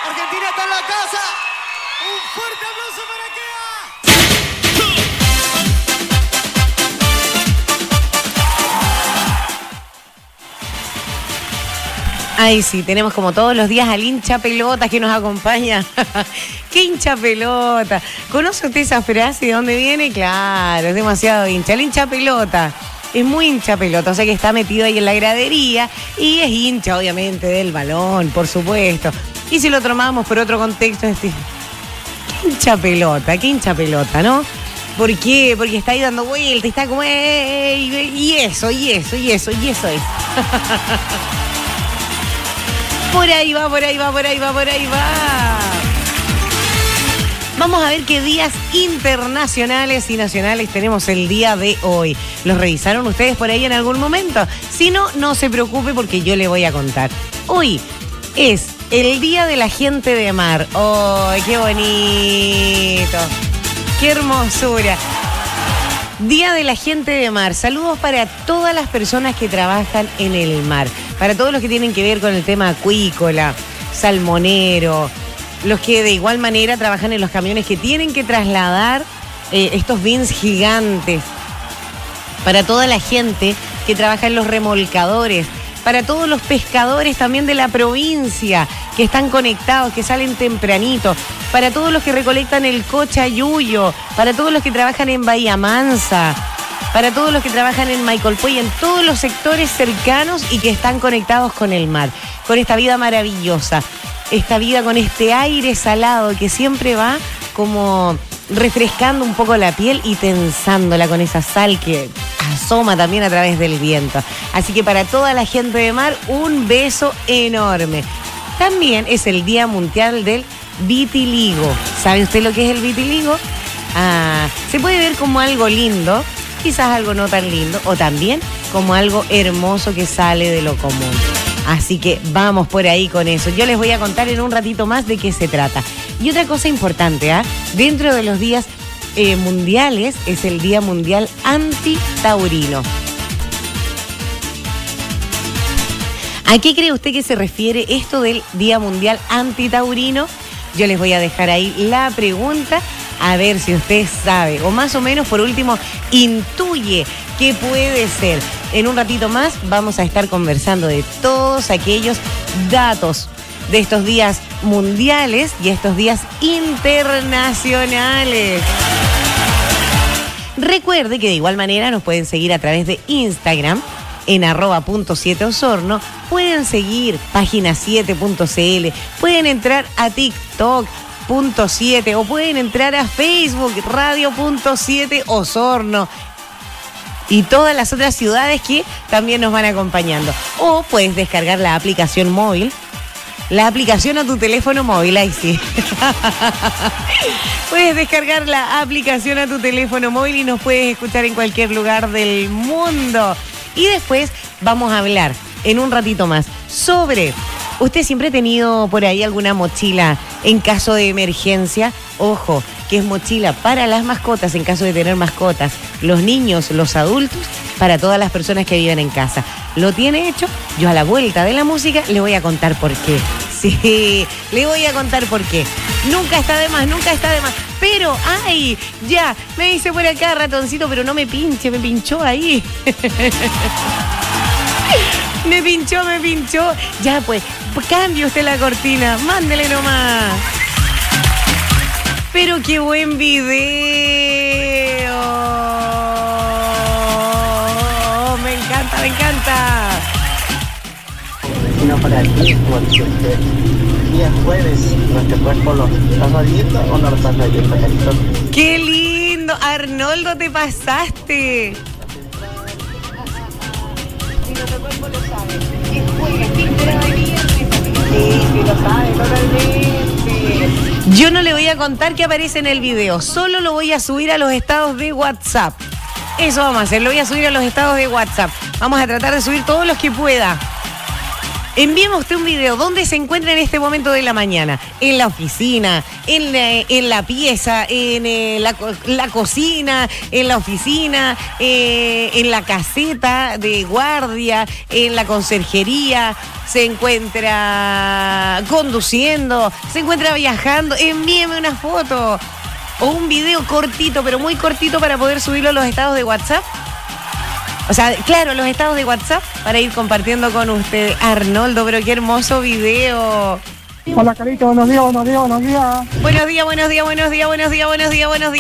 Argentina está en la casa. Un fuerte aplauso para Kea. Ay, sí, tenemos como todos los días al hincha pelota que nos acompaña. ¿Qué hincha pelota? ¿Conoce usted esa frase? ¿De dónde viene? Claro, es demasiado hincha. El hincha pelota es muy hincha pelota, o sea que está metido ahí en la gradería y es hincha, obviamente, del balón, por supuesto. Y si lo tomamos por otro contexto, ¿qué hincha pelota? ¿Qué hincha pelota, no? ¿Por qué? Porque está ahí dando vueltas, está como... y eso es. Por ahí va. Vamos a ver qué días internacionales y nacionales tenemos el día de hoy. ¿Los revisaron ustedes por ahí en algún momento? Si no, no se preocupe porque yo le voy a contar. Hoy es el Día de la Gente de Mar. ¡Ay, qué bonito! ¡Qué hermosura! Día de la Gente de Mar. Saludos para todas las personas que trabajan en el mar. Para todos los que tienen que ver con el tema acuícola, salmonero, los que de igual manera trabajan en los camiones que tienen que trasladar estos bins gigantes. Para toda la gente que trabaja en los remolcadores. Para todos los pescadores también de la provincia que están conectados, que salen tempranito. Para todos los que recolectan el cochayuyo. Para todos los que trabajan en Bahía Mansa. Para todos los que trabajan en Maicolpó y en todos los sectores cercanos y que están conectados con el mar. Con esta vida maravillosa. Esta vida con este aire salado que siempre va como refrescando un poco la piel y tensándola con esa sal que asoma también a través del viento. Así que para toda la gente de mar, un beso enorme. También es el Día Mundial del Vitiligo. ¿Sabe usted lo que es el vitiligo? Se puede ver como algo lindo, quizás algo no tan lindo, o también como algo hermoso que sale de lo común. Así que vamos por ahí con eso. Yo les voy a contar en un ratito más de qué se trata. Y otra cosa importante, dentro de los días mundiales es el Día Mundial Antitaurino. ¿A qué cree usted que se refiere esto del Día Mundial Antitaurino? Yo les voy a dejar ahí la pregunta, a ver si usted sabe, o más o menos por último intuye qué puede ser. En un ratito más vamos a estar conversando de todos aquellos datos de estos días mundiales y estos días internacionales. Recuerde que de igual manera nos pueden seguir a través de Instagram en @.7osorno, pueden seguir página 7.cl, pueden entrar a TikTok.7 o pueden entrar a Facebook Radio.7 Osorno y todas las otras ciudades que también nos van acompañando. O puedes descargar la aplicación móvil. La aplicación a tu teléfono móvil, ahí sí. Puedes descargar la aplicación a tu teléfono móvil y nos puedes escuchar en cualquier lugar del mundo. Y después vamos a hablar en un ratito más sobre... ¿Usted siempre ha tenido por ahí alguna mochila en caso de emergencia? Ojo, que es mochila para las mascotas en caso de tener mascotas, los niños, los adultos, para todas las personas que viven en casa. ¿Lo tiene hecho? Yo a la vuelta de la música le voy a contar por qué. Sí, le voy a contar por qué. Nunca está de más. Pero, ay, ya, me dice por acá ratoncito, pero no me pinche, me pinchó ahí. Me pinchó. Ya, pues, cambie usted la cortina, mándele nomás. Pero qué buen video. Me encanta. Sino para ti, porque día jueves, nuestro cuerpo lo estás oyendo o no lo estás oyendo, carito. ¡Qué lindo! Arnoldo, te pasaste. Si nuestro cuerpo lo sabe. Es jueves, víspera de viernes. Sí, lo sabe totalmente. Yo no le voy a contar qué aparece en el video, solo lo voy a subir a los estados de WhatsApp. Eso vamos a hacer, lo voy a subir a los estados de WhatsApp. Vamos a tratar de subir todos los que pueda. Envíeme usted un video. ¿Dónde se encuentra en este momento de la mañana? En la oficina, en la pieza, en la cocina, en la oficina, en la caseta de guardia, en la conserjería, se encuentra conduciendo, se encuentra viajando. Envíeme una foto o un video cortito, pero muy cortito para poder subirlo a los estados de WhatsApp. O sea, claro, los estados de WhatsApp para ir compartiendo con usted. Arnoldo, pero qué hermoso video. Hola, Carito, buenos días, buenos días, buenos días. Buenos días, buenos días, buenos días, buenos días, buenos días, buenos días.